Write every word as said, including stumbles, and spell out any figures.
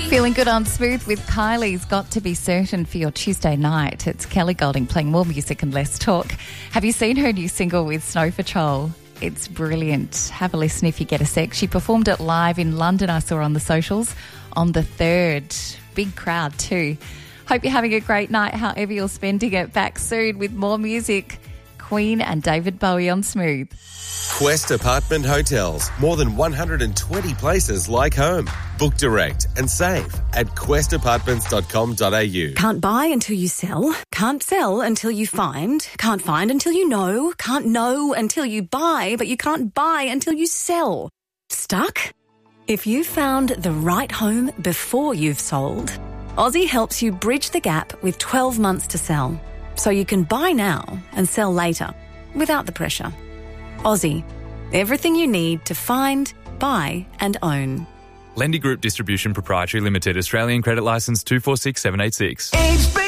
Feeling good on Smooth with Kylie's Got to Be Certain for your Tuesday night. It's Kelly Golding playing more music and less talk. Have you seen her new single with Snow Patrol? It's brilliant. Have a listen if you get a sec. She performed it live in London, I saw on the socials, on the third. Big crowd too. Hope you're having a great night, however you're spending it. Back soon with more music. Queen and David Bowie on Smooth. Quest Apartment Hotels. More than one hundred twenty places like home. Book direct and save at quest apartments dot com dot a u. Can't buy until you sell. Can't sell until you find. Can't find until you know. Can't know until you buy, but you can't buy until you sell. Stuck? If you found the right home before you've sold, Aussie helps you bridge the gap with twelve months to sell. So you can buy now and sell later without the pressure. Aussie, everything you need to find, buy and own. Lendy Group Distribution Proprietary Limited, Australian Credit Licence two four six seven eight six. H B